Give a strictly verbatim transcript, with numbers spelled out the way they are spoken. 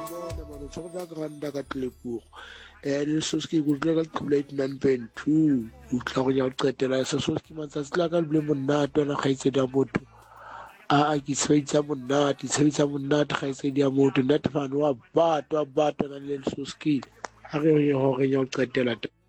bona mano tshwara ka granda ka tlepugo eh le soski go tla ka eight nine point two o tla go ya go qetela se soski matsatsi la ka le monate na khaitse da motho a a ke tshwaitsa monate tshwaitsa monate khaitse dia motho net fan wa batwa batwa na le soski a re go ya go qetela